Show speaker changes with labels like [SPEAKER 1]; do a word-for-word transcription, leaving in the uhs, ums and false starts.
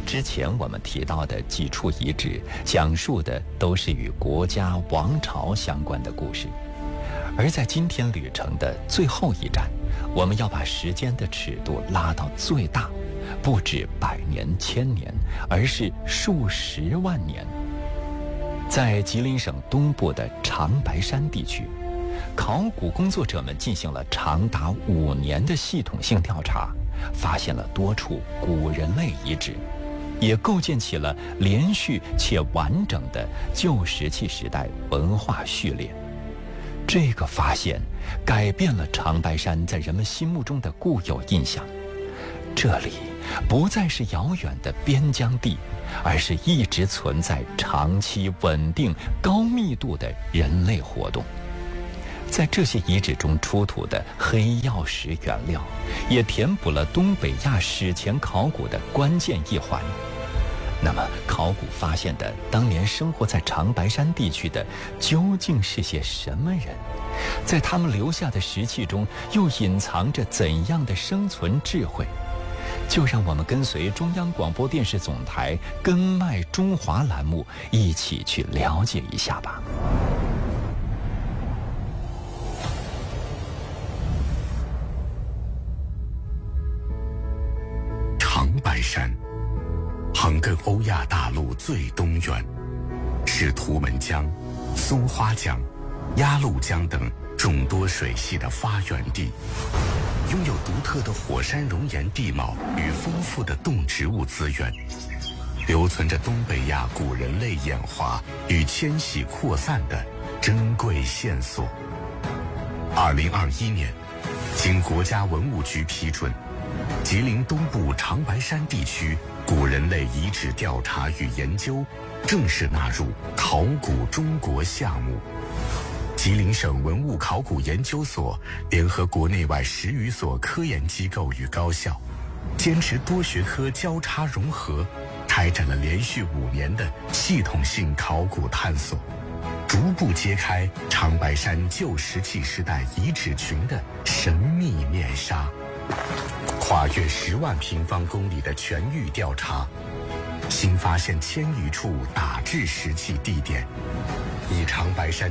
[SPEAKER 1] 之前我们提到的几处遗址，讲述的都是与国家王朝相关的故事。而在今天旅程的最后一站，我们要把时间的尺度拉到最大，不止百年千年，而是数十万年。在吉林省东部的长白山地区，考古工作者们进行了长达五年的系统性调查，发现了多处古人类遗址，也构建起了连续且完整的旧石器时代文化序列。这个发现改变了长白山在人们心目中的固有印象，这里不再是遥远的边疆地，而是一直存在长期稳定高密度的人类活动。在这些遗址中出土的黑曜石原料，也填补了东北亚史前考古的关键一环。那么，考古发现的当年生活在长白山地区的究竟是些什么人？在他们留下的石器中，又隐藏着怎样的生存智慧？就让我们跟随中央广播电视总台“根脉中华”栏目，一起去了解一下吧。
[SPEAKER 2] 长白山横亘欧亚大陆最东缘，是图们江、松花江、鸭绿江等众多水系的发源地，拥有独特的火山熔岩地貌与丰富的动植物资源，留存着东北亚古人类演化与迁徙扩散的珍贵线索。二零二一年，经国家文物局批准，吉林东部长白山地区古人类遗址调查与研究正式纳入考古中国项目。吉林省文物考古研究所联合国内外十余所科研机构与高校，坚持多学科交叉融合，开展了连续五年的系统性考古探索，逐步揭开长白山旧石器时代遗址群的神秘面纱。跨越十万平方公里的全域调查，新发现千余处打制石器地点，以长白山